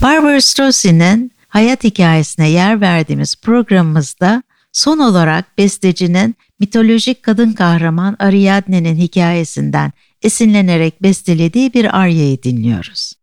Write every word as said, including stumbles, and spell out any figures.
Barbra Streisand'in hayat hikayesine yer verdiğimiz programımızda son olarak bestecinin mitolojik kadın kahraman Ariadne'nin hikayesinden esinlenerek bestelediği bir aryayı dinliyoruz.